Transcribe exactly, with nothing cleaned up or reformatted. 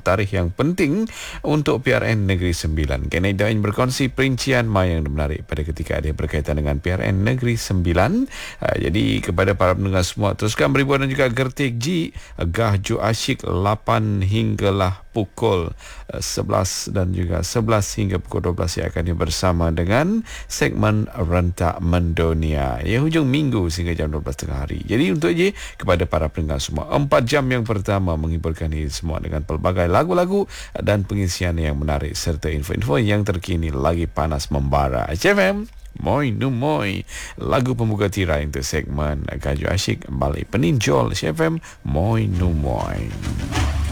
tarikh yang penting untuk P R N Negeri Sembilan. Canada ingin berkongsi perincian mai yang menarik pada ketika ada berkaitan dengan P R N Negeri Sembilan. Uh, jadi kepada para pendengar semua, teruskan beribu dan juga gertik G Gah Ju Asyik lapan hinggalah pukul uh, sebelas dan juga sebelas hingga pukul dua belas yang akan bersama dengan segmen Rentak Mendunia. Ya, hujung minggu sehingga jam dua belas tengah hari. Jadi untuk je kepada para pendengar semua, empat jam yang pertama menghiburkan diri semua dengan pelbagai lagu-lagu dan pengisian yang menarik serta info-info yang terkini lagi panas membara. H F M Moi Nu Moi, lagu pembuka tirai untuk segmen Gaju Asyik balik peninjol H F M Moi Nu Moi.